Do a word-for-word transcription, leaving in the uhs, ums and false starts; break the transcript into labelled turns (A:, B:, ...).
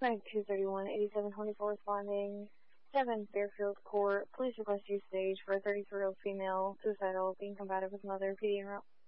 A: ninety-two thirty-one, eighty-seven twenty-four responding. seven Fairfield Court. Please request use stage for a thirty-three-year-old female, suicidal, being combative with mother, P D en route.